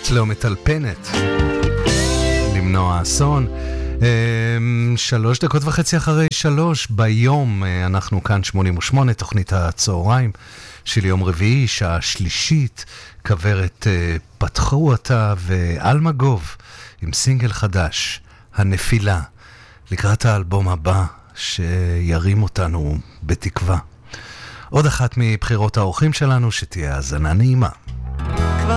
לא מטלפנת למנוע אסון. 3:30 אחרי 3 ביום, אנחנו כאן 88, תוכנית הצהריים של יום רביעי, שעה שלישית. כברת פתחו אותה ואלמגוב עם סינגל חדש, הנפילה, לקראת האלבום הבא שירים אותנו בתקווה. עוד אחת מבחירות האורחים שלנו, שתהיה האזנה נעימה.